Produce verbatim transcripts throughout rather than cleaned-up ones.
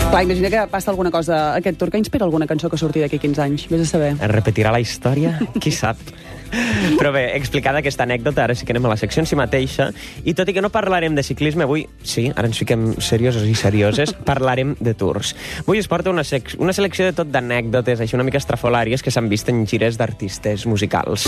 Clar, imagina que passa alguna cosa aquest tour que inspira alguna cançó que surti d'aquí quinze anys. Vés a saber. Es repetirà la història? Qui sap? Però bé, explicada aquesta anècdota, ara sí que anem a la secció en si mateixa, i tot i que no parlarem de ciclisme avui, sí, ara ens fiquem seriosos i serioses, parlarem de tours. Avui es porta una, sec una selecció de tot d'anècdotes, així una mica estrafolàries, que s'han vist en gires d'artistes musicals.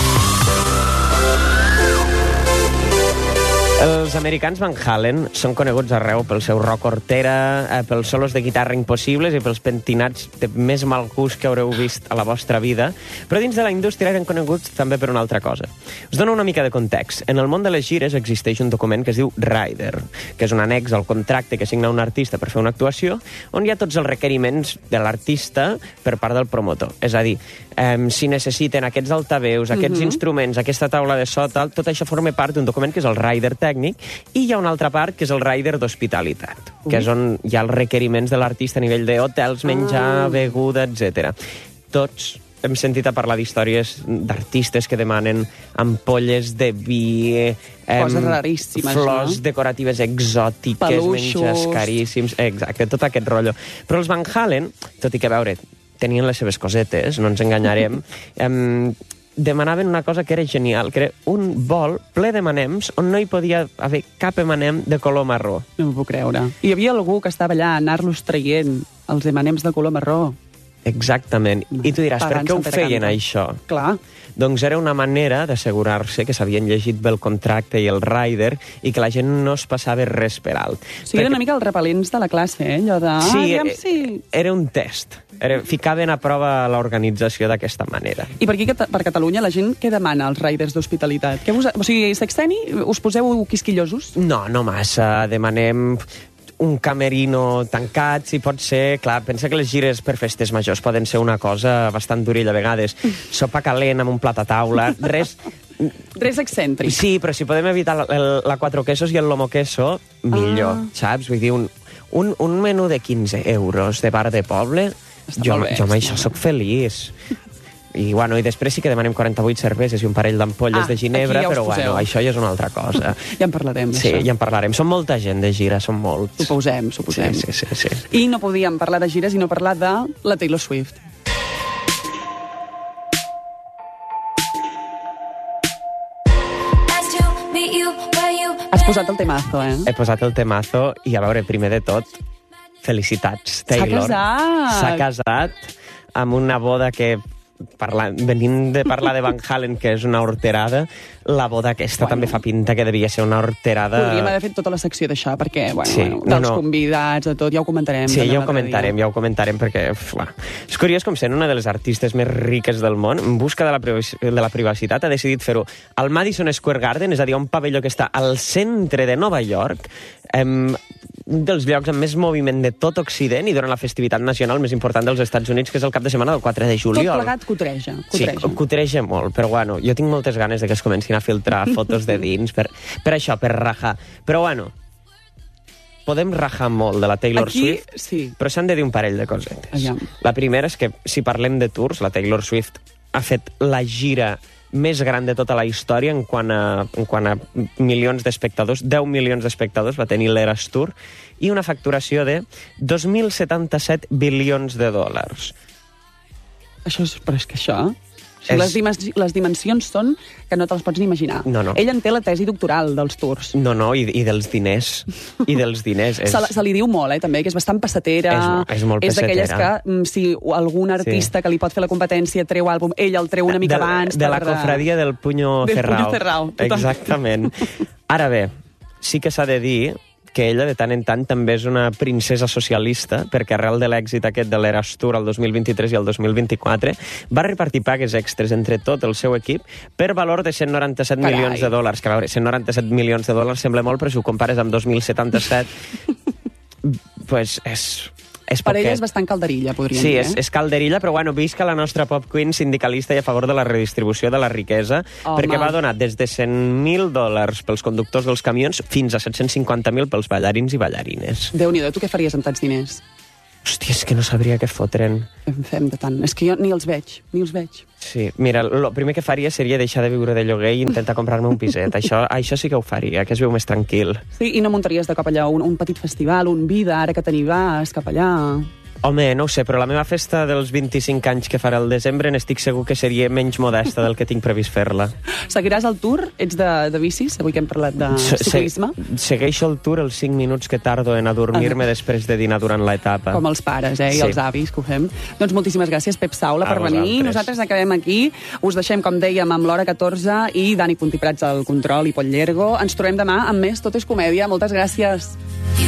Els americans Van Halen són coneguts arreu pel seu rock hortera, eh, pels solos de guitarra impossibles i pels pentinats de més mal gust que haureu vist a la vostra vida, però dins de la indústria eren coneguts també per una altra cosa. Us dono una mica de context. En el món de les gires existeix un document que es diu Rider, que és un annex al contracte que signa un artista per fer una actuació, on hi ha tots els requeriments de l'artista per part del promotor. És a dir, eh, si necessiten aquests altaveus, aquests mm-hmm. instruments, aquesta taula de so, tal, tot això forma part d'un document que és el Rider tècnic, i hi ha una altra part que és el rider d'hospitalitat, que és on hi ha els requeriments de l'artista a nivell d'hotels, menjar, beguda, etcètera. Tots hem sentit a parlar d'històries d'artistes que demanen ampolles de vi, coses raríssimes, flors no? decoratives exòtiques, peluixos, menjars caríssims, exacte, tot aquest rotllo. Però els Van Halen, tot i que, a veure, tenien les seves cosetes, no ens enganyarem, em, demanaven una cosa que era genial, que era un bol ple de manems on no hi podia haver cap emanem de color marró. No m'ho puc creure. Hi havia algú que estava allà a anar-los traient els emanems de color marró. Exactament. I tu diràs, per què ho feien, això? Clar. Doncs era una manera d'assegurar-se que s'havien llegit bé el contracte i el rider i que la gent no es passava res per alt. O sigui, Perquè... era una mica els repel·lents de la classe, eh? Allò de... Sí, ah, sí. Era un test. Era... Ficaven a prova l'organització d'aquesta manera. I per aquí, per Catalunya, la gent què demana als riders d'hospitalitat? Que us... O sigui, sexteni, us poseu quisquillosos? No, no massa. Demanem un camerino tancat, si pot ser. Clar, pensa que les gires per festes majors poden ser una cosa bastant durilla a vegades. Sopa calent amb un plat a taula, res... Res excèntric. Sí, però si podem evitar la, la quatre quesos i el lomo queso, millor, ah. saps? Vull dir, un, un, un menú de quinze euros de bar de poble, està jo, bé, jo amb això sóc feliç. I, bueno, i després sí que demanem quaranta-vuit cerveses i un parell d'ampolles ah, de ginebra, ja però bueno, això ja és una altra cosa. Ja en parlarem, Sí, això. ja en parlarem. Som molta gent de gira, som molts. Suposem, suposem. Sí, sí, sí, sí. I no podíem parlar de gires i no parlar de la Taylor Swift. Has posat el temazo, eh? He posat el temazo i, a veure, primer de tot, felicitats, Taylor. S'ha casat! S'ha casat amb una boda que, parlant, venint de parlar de Van Halen, que és una horterada, la boda aquesta bueno. també fa pinta que devia ser una horterada... Podríem haver fet tota la secció d'això, perquè, bueno, sí, bueno no, dels no. convidats, de tot, ja ho comentarem. Sí, ja ho comentarem, ja ho comentarem, perquè... Uf, és curiós com sent una de les artistes més riques del món, en busca de la, de la privacitat, ha decidit fer-ho al Madison Square Garden, és a dir, un pavelló que està al centre de Nova York, un dels llocs amb més moviment de tot Occident i durant la festivitat nacional més important dels Estats Units, que és el cap de setmana del quatre de juliol. Tot plegat cutreja. cutreja. Sí, cutreja molt, però bueno, jo tinc moltes ganes de que es comencin a filtrar fotos de dins, per, per això, per rajar. Però bueno, podem rajar molt de la Taylor Aquí, Swift, sí. però s'han de dir un parell de cosetes. Aviam. La primera és que, si parlem de tours, la Taylor Swift ha fet la gira més gran de tota la història en quant a, en quant a milions d'espectadors. deu milions d'espectadors va tenir l'Eras Tour i una facturació de dos mil setanta-set bilions de dòlars. Això és... Però és que això... O sigui, és... les, dimens les dimensions són que no te les pots ni imaginar. No, no. Ell en té la tesi doctoral dels tours. No, no, i, i dels diners. I dels diners. És... Se, se li diu molt, eh, també, que és bastant passatera. És, és molt és passatera. És d'aquelles que, si algun artista sí. que li pot fer la competència treu àlbum, ell el treu una mica de, abans. De, de per... la cofradia del Puño del Cerrao. Puño Cerrao, total. Exactament. Ara bé, sí que s'ha de dir que ella de tant en tant també és una princesa socialista, perquè arrel de l'èxit aquest de l'Eras Tour el dos mil vint-i-tres i el dos mil vint-i-quatre va repartir pagues extres entre tot el seu equip per valor de cent noranta-set Carai. milions de dòlars. Que a veure, cent noranta-set milions de dòlars sembla molt, però si ho compares amb dos mil setanta-set, pues és... És per poquet. ella és bastant calderilla, podríem sí, dir. Sí, és, és calderilla, però bueno, visca la nostra pop queen sindicalista i a favor de la redistribució de la riquesa, Home. perquè va donar des de cent mil dòlars pels conductors dels camions fins a set-cents cinquanta mil pels ballarins i ballarines. Déu-n'hi-do, tu què faries amb tants diners? Hòstia, és que no sabria què fotren. En fem de tant. És que jo ni els veig, ni els veig. Sí, mira, el primer que faria seria deixar de viure de lloguer i intentar comprar-me un piset. això, això sí que ho faria, que es viu més tranquil. Sí, i no muntaries de cap allà un, un petit festival, un vida, ara que t'hi vas, cap allà... Home, no ho sé, però la meva festa dels vint-i-cinc anys que farà el desembre n'estic segur que seria menys modesta del que tinc previst fer-la. Seguiràs el tour? Ets de, de bicis? Avui que hem parlat de Se, ciclisme. Se, segueixo el tour els cinc minuts que tardo en adormir-me ah. després de dinar durant l'etapa. Com els pares, eh, i sí. els avis, que ho fem. Doncs moltíssimes gràcies, Pep Saula, per a venir. vosaltres. Nosaltres acabem aquí. Us deixem, com dèiem, amb l'Hora catorze i Dani Puntiprats al control i Pol Llergo. Ens trobem demà amb més Tot és comèdia. Moltes gràcies.